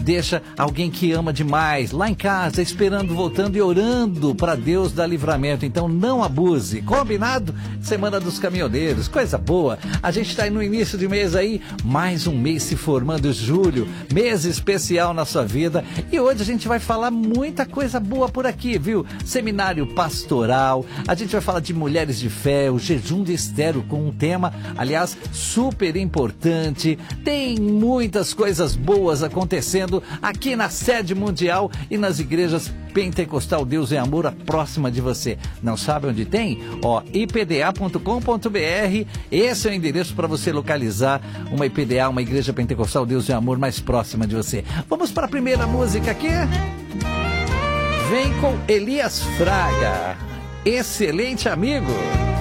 deixa alguém que ama demais lá em casa, esperando, voltando e orando para Deus dar livramento. Então não abuse, combinado? Semana dos Caminhoneiros, coisa boa. A gente está no início de mês aí, mais um mês se formando, julho, mês especial na sua vida. E hoje a gente vai falar muita coisa boa por aqui, viu? Seminário pastoral, a gente vai falar de mulheres de fé, o jejum de Esther com um tema, aliás, super importante. Tem muitas coisas boas acontecendo aqui na sede mundial e nas igrejas Pentecostal Deus é Amor, a próxima de você. Não sabe onde tem? Ó, ipda.com.br, esse é o endereço para você localizar uma IPDA, uma Igreja Pentecostal Deus é Amor mais próxima de você. Vamos para a primeira música aqui? Vem com Elias Fraga, Excelente Amigo.